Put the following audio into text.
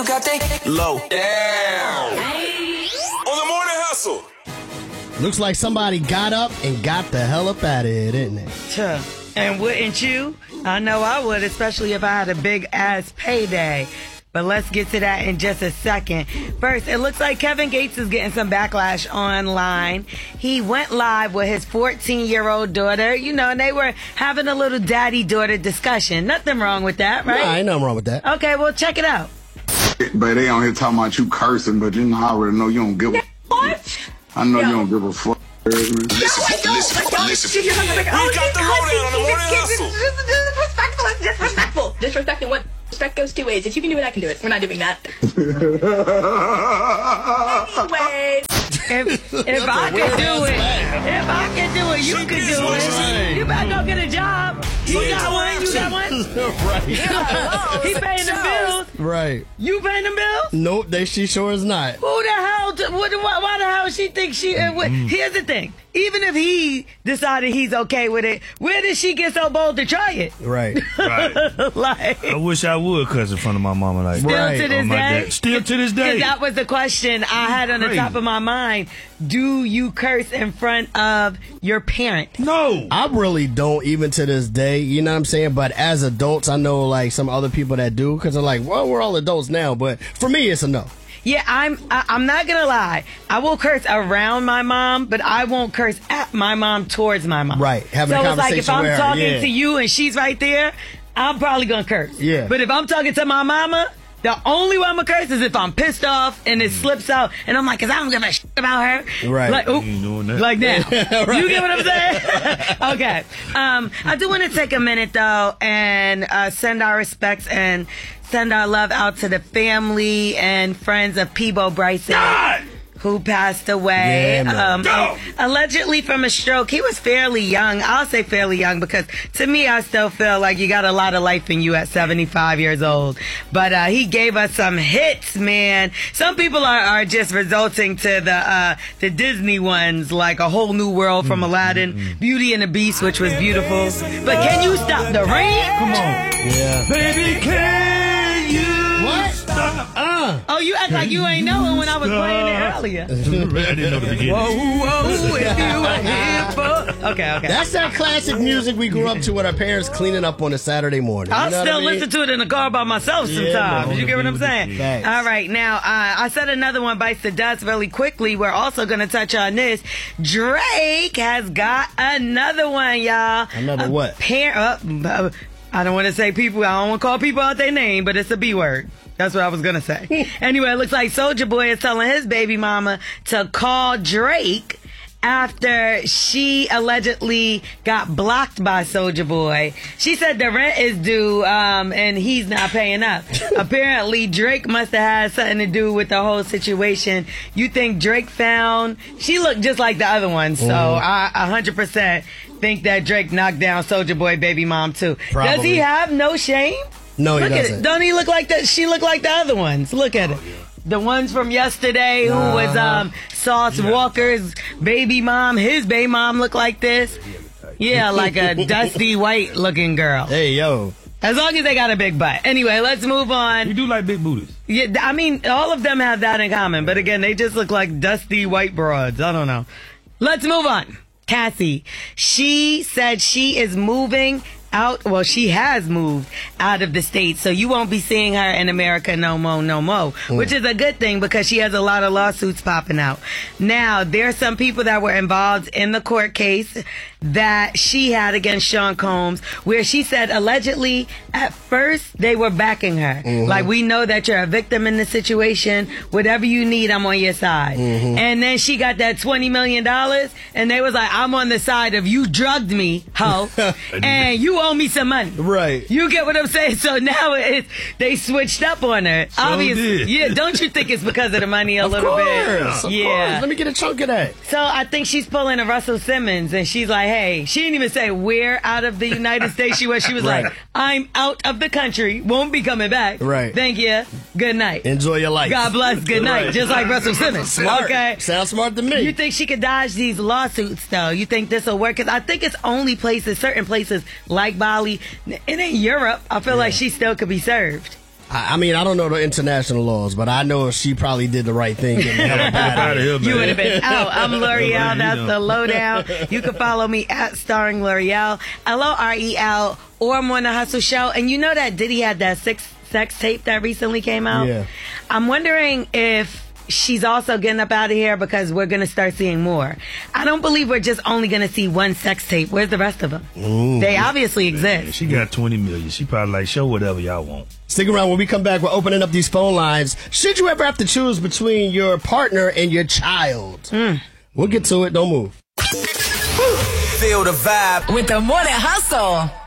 you got that low down. On the morning hustle. Looks like somebody got up and got the hell up out of it, didn't they? And wouldn't you? I know I would, especially if I had a big-ass payday. But let's get to that in just a second. First, it looks like Kevin Gates is getting some backlash online. He went live with his 14-year-old daughter, you know, and they were having a little daddy-daughter discussion. Nothing wrong with that, right? Nah, ain't nothing wrong with that. Okay, well, check it out. But they on here talking about you cursing, but you know, I already know you don't give a What? I know you don't give a fuck. Listen. We got the lowdown on the morning hustle. Disrespectful. Disrespecting what? Respect goes two ways. If you can do it, I can do it. We're not doing that. Anyways. If I can do it, you can do it. You better go get a job. You got one? Right. Yeah, he paying the bills. Right. You paying the bills? Nope, she sure is not. Who the hell? Why the hell she think she? Here's the thing. Even if he decided he's okay with it, where did she get so bold to try it? Right. Like, I wish I would cuss in front of my mama like still that. to this day. Still to this day. That was the question I had on the top of my mind. Do you curse in front of your parent? No. I really don't, even to this day, you know what I'm saying? But as adults, I know like some other people that do, because they're like, well, we're all adults now. But for me, it's a no. Yeah, I'm not gonna lie. I will curse around my mom, but I won't curse at my mom towards my mom. Right, having a so it's like if I'm conversation with her, talking to you and she's right there, I'm probably gonna curse. Yeah. But if I'm talking to my mama, the only way I'm gonna curse is if I'm pissed off and it slips out and I'm like, 'cause I don't give a shit about her. Right. Like, oop, like now. Right. You get what I'm saying? Okay. I do want to take a minute though and send our respects and send our love out to the family and friends of Peebo Bryson. God! Who passed away allegedly from a stroke. He was fairly young. I'll say fairly young because to me, I still feel like you got a lot of life in you at 75 years old. But he gave us some hits, man. Some people are just resulting to the Disney ones, like A Whole New World from Aladdin, Beauty and the Beast, which was beautiful. But can you stop the rain? Come on. Yeah. Baby, can you What? stop? Oh, you act like you ain't know it when I was playing it earlier. I didn't know the beginning. Whoa, if you were here for... Okay. That's that classic music we grew up to with our parents cleaning up on a Saturday morning. I'll You know still what I mean? listen to it in the car by myself sometimes. man. You get what I'm saying? Thanks. All right, now, I said another one bites the dust really quickly. We're also going to touch on this. Drake has got another one, y'all. Another what? I don't want to say people. I don't want to call people out their name, but it's a B word. That's what I was going to say. Anyway, it looks like Soulja Boy is telling his baby mama to call Drake after she allegedly got blocked by Soulja Boy. She said the rent is due and he's not paying up. Apparently, Drake must have had something to do with the whole situation. You think Drake found... She looked just like the other one, so I 100% think that Drake knocked down Soulja Boy baby mom too. Probably. Does he have no shame? No, he Look at doesn't. it. Don't he look like that? She looked like the other ones. Look at it. The ones from yesterday who was Sauce Walker's baby mom. His baby mom looked like this. Yeah, like a dusty white looking girl. Hey, yo. As long as they got a big butt. Anyway, let's move on. You do like big booties. Yeah, I mean, all of them have that in common. But again, they just look like dusty white broads. I don't know. Let's move on. Cassie. She said she is moving out. Well, she has moved out of the States, so you won't be seeing her in America no more, which is a good thing because she has a lot of lawsuits popping out. Now, there are some people that were involved in the court case that she had against Sean Combs, where she said allegedly at first they were backing her. Like, we know that you're a victim in this situation. Whatever you need, I'm on your side. And then she got that $20 million, and they was like, I'm on the side of you drugged me, ho, and you owe me some money. Right. You get what I'm saying? So now they switched up on her. Obviously. did. Yeah, don't you think it's because of the money a little bit? Of course. Let me get a chunk of that. So I think she's pulling a Russell Simmons, and she's like, hey, she didn't even say where out of the United States she was. She was Right. like, I'm out of the country, won't be coming back. Right. Thank you. Good night. Enjoy your life. God bless. Good night. Right. Just like Russell Simmons. Smart. Okay. Sounds smart to me. You think she could dodge these lawsuits, though? You think this will work? Because I think it's only places, certain places like Bali, and in Europe, I feel like she still could be served. I mean, I don't know the international laws, but I know she probably did the right thing. Getting the hell up out Out of of here. here, man. You would have been out. I'm L'Oreal. You That's know. the lowdown. You can follow me at Starring L'Oreal, LOREL, or More Than Hustle Show. And you know that Diddy had that sex tape that recently came out? Yeah. I'm wondering if she's also getting up out of here because we're going to start seeing more. I don't believe we're just only going to see one sex tape. Where's the rest of them? They obviously exist. She got 20 million. She probably like, show whatever y'all want. Stick around. When we come back, we're opening up these phone lines. Should you ever have to choose between your partner and your child? We'll get to it. Don't move. Feel the vibe. With the Morning Hustle.